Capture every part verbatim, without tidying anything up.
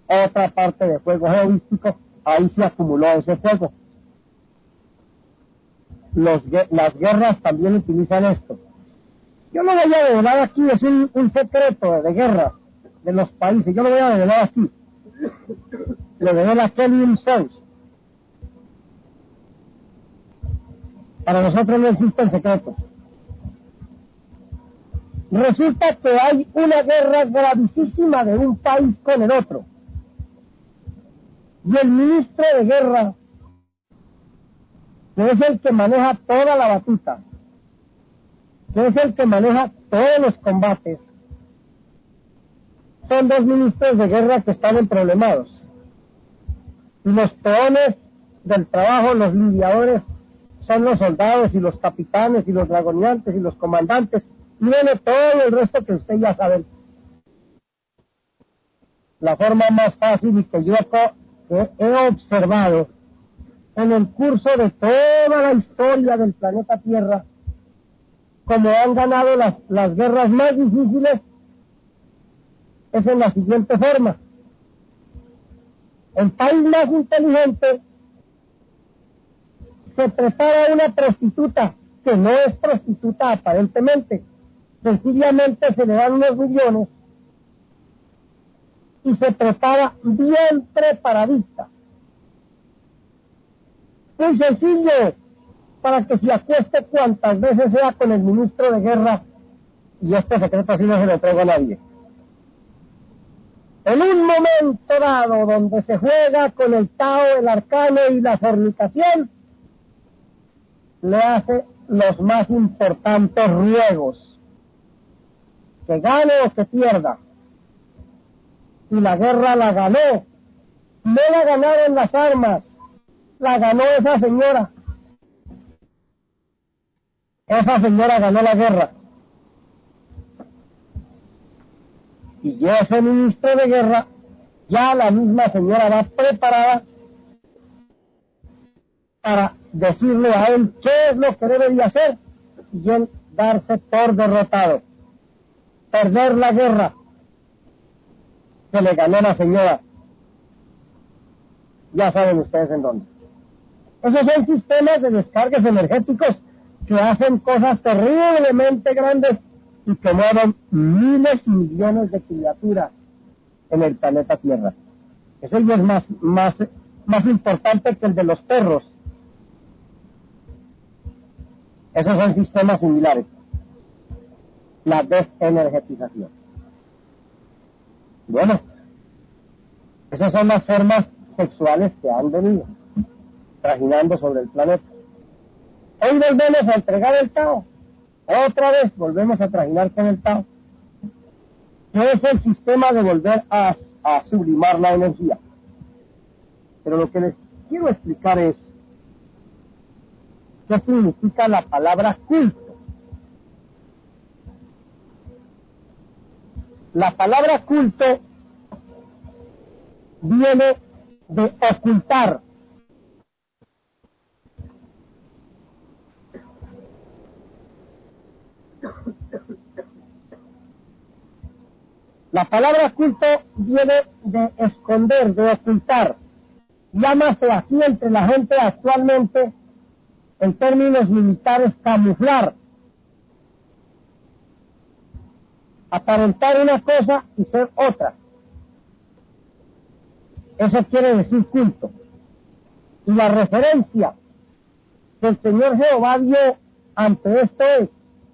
otra parte de fuego geovístico, ahí se acumuló ese fuego. Los, las guerras también utilizan esto. Yo lo voy a develar aquí, es un, un secreto de guerra de los países, yo lo voy a develar aquí. Lo devela Kelvin Zeus. Para nosotros no existen secretos. Resulta que hay una guerra gravísima de un país con el otro. Y el ministro de guerra, que es el que maneja toda la batuta, que es el que maneja todos los combates, son dos ministros de guerra que están emproblemados. Y los peones del trabajo, los lidiadores, son los soldados y los capitanes y los dragoniantes y los comandantes, y viene todo el resto que usted ya sabe. La forma más fácil y que yo que he observado en el curso de toda la historia del planeta Tierra, como han ganado las, las guerras más difíciles, es en la siguiente forma. El país más inteligente se prepara una prostituta, que no es prostituta aparentemente, sencillamente se le dan unos millones y se prepara bien preparadita. Muy sencillo, para que se acueste cuantas veces sea con el ministro de guerra, y este secreto así no se lo entrego a nadie. En un momento dado donde se juega con el Tao, el arcano y la fornicación, le hace los más importantes ruegos, que gane o que pierda. Y la guerra la ganó, no la ganaron las armas, la ganó esa señora. Esa señora ganó la guerra. Y ese ministro de guerra, ya la misma señora va preparada para decirle a él qué es lo que debe de hacer, y él darse por derrotado, perder la guerra que le ganó la señora. Ya saben ustedes en dónde. Esos son sistemas de descargas energéticos que hacen cosas terriblemente grandes y que mueven miles y millones de criaturas en el planeta Tierra. Ese es más, más, más importante que el de los perros. Esos son sistemas similares. La desenergetización. Bueno, esas son las formas sexuales que han venido trajinando sobre el planeta. Hoy volvemos a entregar el Tao. Otra vez volvemos a trajinar con el Tao. Que es el sistema de volver a, a sublimar la energía. Pero lo que les quiero explicar es qué significa la palabra culto. La palabra culto viene de ocultar. La palabra culto viene de esconder, de ocultar. Llámase así entre la gente actualmente, en términos militares, camuflar. Aparentar una cosa y ser otra. Eso quiere decir culto. Y la referencia que el Señor Jehová dio ante esto es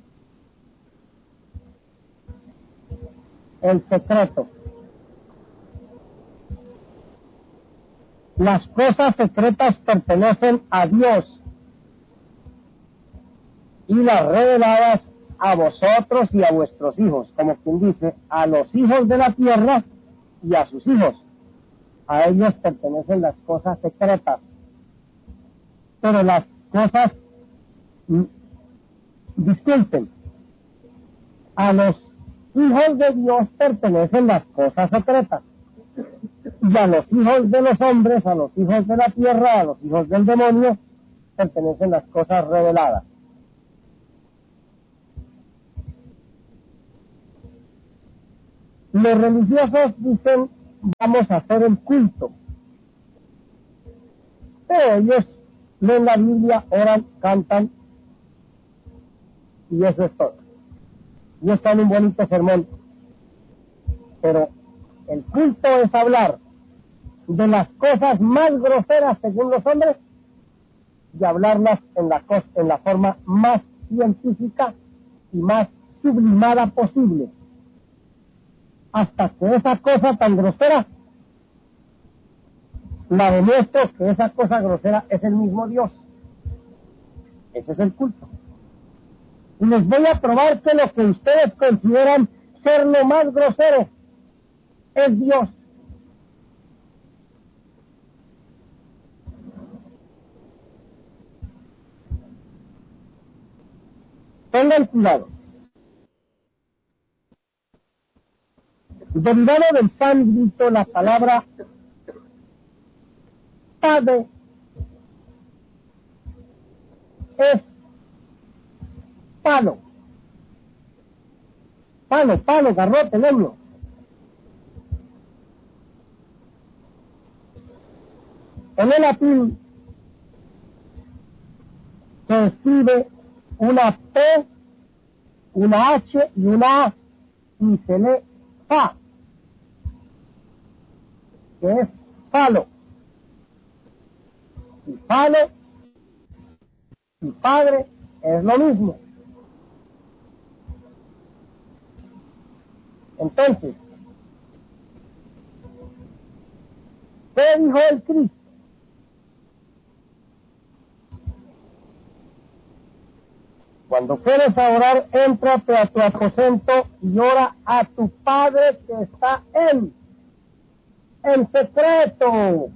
el secreto. Las cosas secretas pertenecen a Dios y las reveladas a vosotros y a vuestros hijos, como quien dice, a los hijos de la tierra y a sus hijos. A ellos pertenecen las cosas secretas. Pero las cosas, disculpen, a los hijos de Dios pertenecen las cosas secretas. Y a los hijos de los hombres, a los hijos de la tierra, a los hijos del demonio, pertenecen las cosas reveladas. Los religiosos dicen vamos a hacer el culto. Pero ellos leen la Biblia, oran, cantan, y eso es todo. Y está en un bonito sermón. Pero el culto es hablar de las cosas más groseras según los hombres y hablarlas en la, en la forma más científica y más sublimada posible, hasta que esa cosa tan grosera la demuestro que esa cosa grosera es el mismo Dios. Ese es el culto. Y les voy a probar que lo que ustedes consideran ser lo más grosero es Dios. Tengan cuidado. Derivado del sánscrito, la palabra padre es palo. Palo, palo, garrote, leño. En el latín se escribe una P, una H y una A, y se lee pa, que es palo. Y palo y padre es lo mismo. Entonces, ¿qué dijo el Cristo? Cuando quieres a orar, éntrate a tu aposento y ora a tu Padre que está en, en secreto.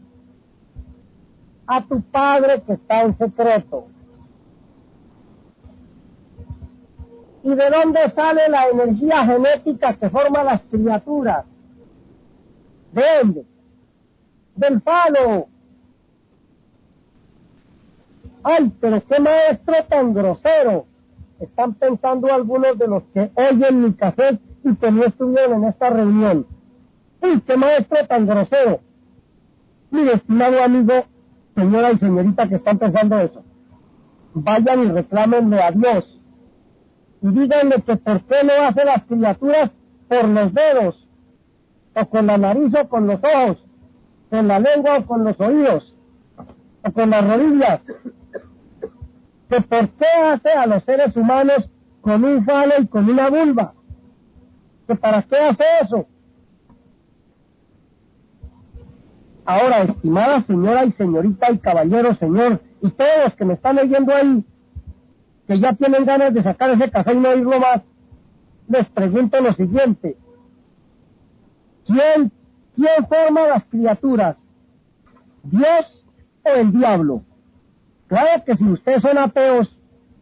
A tu Padre que está en secreto. ¿Y de dónde sale la energía genética que forma las criaturas? ¿De dónde? Del palo. ¡Ay, pero qué maestro tan grosero! Están pensando algunos de los que oyen mi cassette y que no estuvieron en esta reunión. ¡Uy, qué maestro tan grosero! Mire, estimado amigo, señora y señorita que están pensando eso, vayan y reclámenle a Dios y díganle que por qué no hace las criaturas por los dedos, o con la nariz o con los ojos, con la lengua o con los oídos, o con las rodillas, que por qué hace a los seres humanos con un falo y con una vulva, que para qué hace eso. Ahora, estimada señora y señorita y caballero, señor, y todos los que me están oyendo ahí, que ya tienen ganas de sacar ese café y no oírlo más, les pregunto lo siguiente: ¿quién, quién forma las criaturas? ¿Dios o el diablo? Claro que si ustedes son ateos,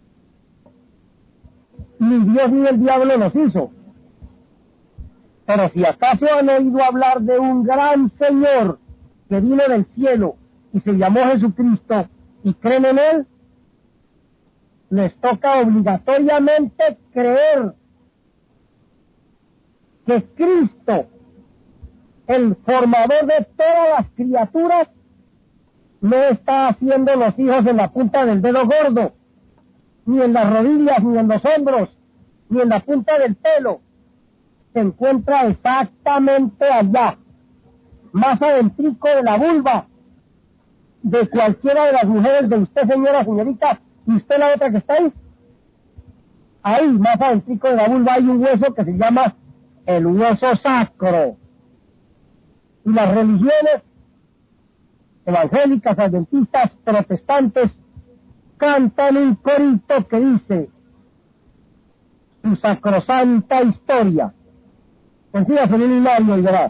ni Dios ni el diablo los hizo. Pero si acaso han oído hablar de un gran Señor que vino del cielo y se llamó Jesucristo y creen en Él, les toca obligatoriamente creer que Cristo, el formador de todas las criaturas, no está haciendo los hijos en la punta del dedo gordo, ni en las rodillas, ni en los hombros, ni en la punta del pelo. Se encuentra exactamente allá, más adentrico de la vulva de cualquiera de las mujeres de usted, señora, señorita, y usted la otra que está ahí. Ahí, más adentrico de la vulva, hay un hueso que se llama el hueso sacro. Y las religiones evangélicas, adventistas, protestantes, cantan un corito que dice: su sacrosanta historia. Consígase en un hilario y verás.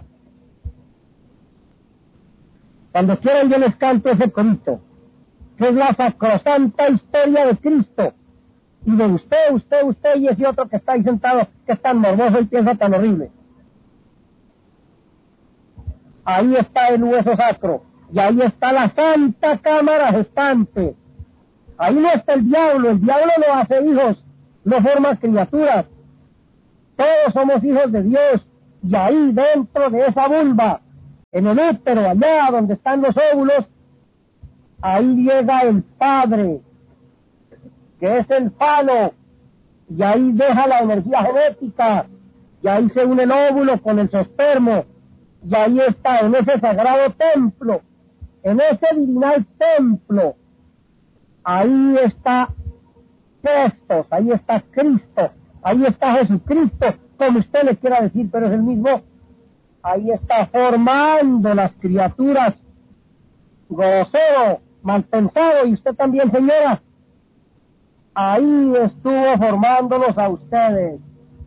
Cuando quieran yo les canto ese corito, que es la sacrosanta historia de Cristo, y de usted, usted, usted y ese otro que está ahí sentado, que es tan morboso y piensa tan horrible. Ahí está el hueso sacro, y ahí está la santa cámara gestante. Ahí no está el diablo, el diablo no hace hijos, no forma criaturas. Todos somos hijos de Dios, y ahí dentro de esa vulva En el útero, allá donde están los óvulos, ahí llega el padre, que es el falo, y ahí deja la energía genética, y ahí se une el óvulo con el zoospermo, y ahí está, en ese sagrado templo, en ese divinal templo, ahí está Cristo, ahí está Cristo, ahí está Jesucristo, como usted le quiera decir, pero es el mismo. Ahí está formando las criaturas, grosero, mal pensado, y usted también, señora. Ahí estuvo formándolos a ustedes.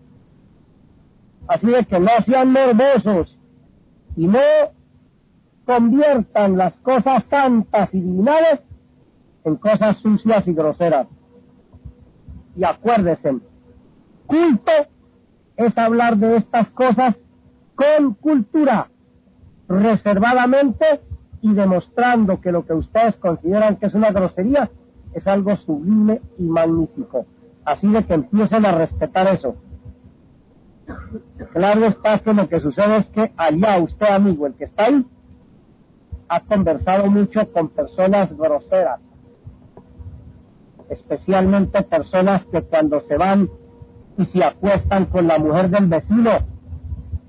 Así de que no sean morbosos y no conviertan las cosas santas y divinales en cosas sucias y groseras. Y acuérdense, culto es hablar de estas cosas con cultura, reservadamente, y demostrando que lo que ustedes consideran que es una grosería es algo sublime y magnífico. Así de que empiecen a respetar eso. Claro está que lo que sucede es que allá usted, amigo, el que está ahí, ha conversado mucho con personas groseras, especialmente personas que cuando se van y se acuestan con la mujer del vecino,